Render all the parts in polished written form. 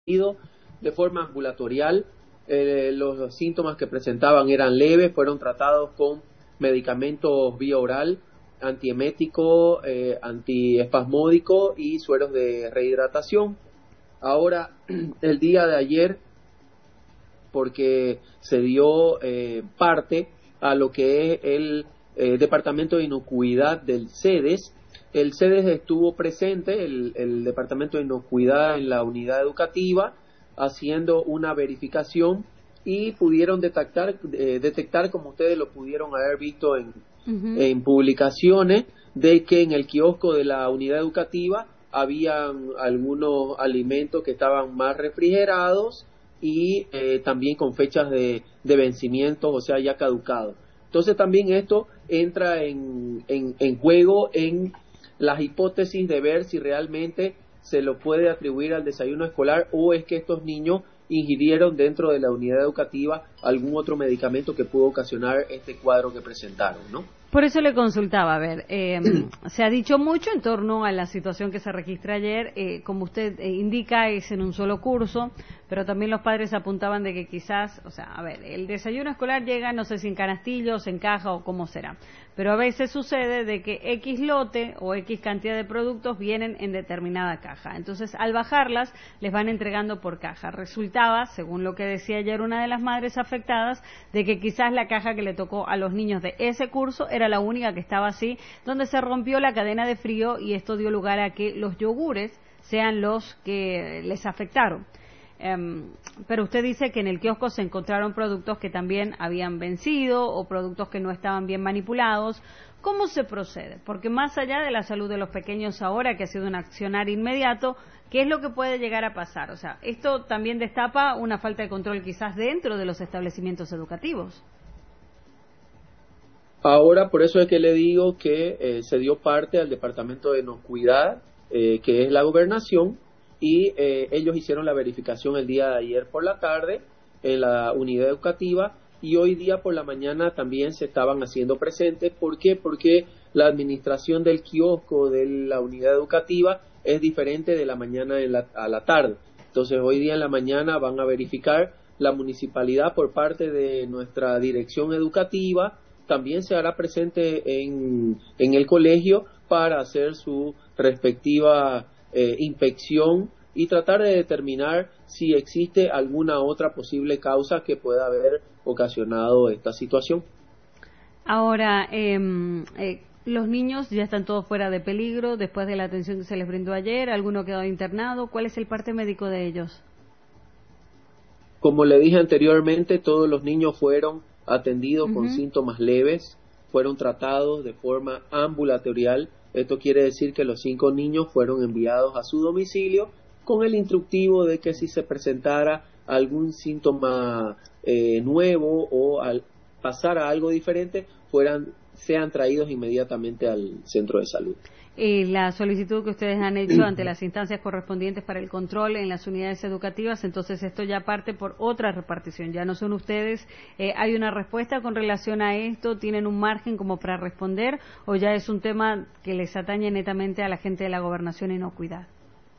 de forma ambulatorial. Los síntomas que presentaban eran leves, fueron tratados con medicamentos vía oral, antiemético, antiespasmódico y sueros de rehidratación. Ahora, el día de ayer, porque se dio parte a lo que es el Departamento de Inocuidad del CEDES. El CEDES estuvo presente, el Departamento de Inocuidad, en la unidad educativa, haciendo una verificación y pudieron detectar, como ustedes lo pudieron haber visto en publicaciones, de que en el kiosco de la unidad educativa habían algunos alimentos que estaban más refrigerados y también con fechas de vencimiento, o sea, ya caducados. Entonces también esto entra en juego en las hipótesis de ver si realmente se lo puede atribuir al desayuno escolar o es que estos niños ingirieron dentro de la unidad educativa algún otro medicamento que pudo ocasionar este cuadro que presentaron, ¿no? Por eso le consultaba, a ver, se ha dicho mucho en torno a la situación que se registra ayer, como usted indica, es en un solo curso, pero también los padres apuntaban de que quizás, o sea, a ver, el desayuno escolar llega, no sé si en canastillos, en caja o cómo será, pero a veces sucede de que X lote o X cantidad de productos vienen en determinada caja, entonces al bajarlas les van entregando por caja. Resultaba, según lo que decía ayer una de las madres afectadas, de que quizás la caja que le tocó a los niños de ese curso era la única que estaba así, donde se rompió la cadena de frío y esto dio lugar a que los yogures sean los que les afectaron. Pero usted dice que en el kiosco se encontraron productos que también habían vencido o productos que no estaban bien manipulados. ¿Cómo se procede? Porque más allá de la salud de los pequeños ahora, que ha sido un accionar inmediato, ¿qué es lo que puede llegar a pasar? O sea, esto también destapa una falta de control quizás dentro de los establecimientos educativos. Ahora, por eso es que le digo que se dio parte al Departamento de Inocuidad, que es la gobernación, y ellos hicieron la verificación el día de ayer por la tarde en la unidad educativa y hoy día por la mañana también se estaban haciendo presentes. ¿Por qué? Porque la administración del kiosco de la unidad educativa es diferente de la mañana a la tarde. Entonces hoy día en la mañana van a verificar la municipalidad por parte de nuestra dirección educativa. También se hará presente en el colegio para hacer su respectiva inspección y tratar de determinar si existe alguna otra posible causa que pueda haber ocasionado esta situación. Ahora, los niños ya están todos fuera de peligro después de la atención que se les brindó ayer. ¿Alguno quedó internado? ¿Cuál es el parte médico de ellos? Como le dije anteriormente, todos los niños fueron atendidos con síntomas leves, fueron tratados de forma ambulatorial. Esto quiere decir que los 5 niños fueron enviados a su domicilio con el instructivo de que si se presentara algún síntoma nuevo o al pasar a algo diferente, sean traídos inmediatamente al centro de salud. La solicitud que ustedes han hecho ante las instancias correspondientes para el control en las unidades educativas, entonces esto ya parte por otra repartición, ya no son ustedes. ¿Hay una respuesta con relación a esto? ¿Tienen un margen como para responder o ya es un tema que les atañe netamente a la gente de la Gobernación Inocuidad?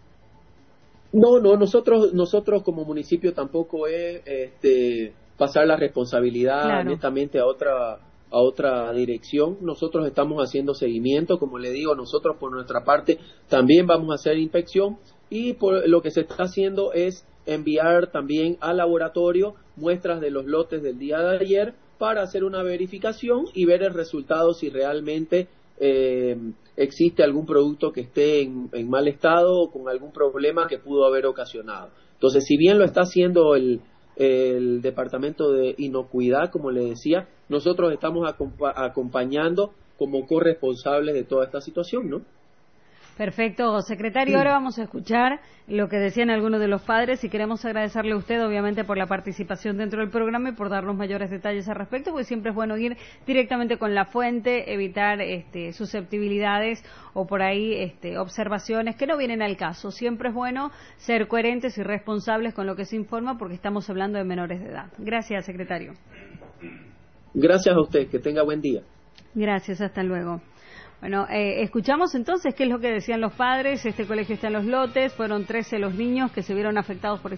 No, nosotros como municipio tampoco es pasar la responsabilidad netamente a otra dirección. Nosotros estamos haciendo seguimiento, como le digo, nosotros por nuestra parte también vamos a hacer inspección y por lo que se está haciendo es enviar también al laboratorio muestras de los lotes del día de ayer para hacer una verificación y ver el resultado si realmente existe algún producto que esté en mal estado o con algún problema que pudo haber ocasionado. Entonces, si bien lo está haciendo el Departamento de Inocuidad, como le decía, nosotros estamos acompañando como corresponsables de toda esta situación, ¿no? Perfecto, secretario. Ahora vamos a escuchar lo que decían algunos de los padres y queremos agradecerle a usted, obviamente, por la participación dentro del programa y por darnos mayores detalles al respecto, porque siempre es bueno ir directamente con la fuente, evitar susceptibilidades o por ahí observaciones que no vienen al caso. Siempre es bueno ser coherentes y responsables con lo que se informa porque estamos hablando de menores de edad. Gracias, secretario. Gracias a usted, que tenga buen día. Gracias, hasta luego. Bueno, escuchamos entonces qué es lo que decían los padres. Este colegio está en Los Lotes, fueron 13 los niños que se vieron afectados por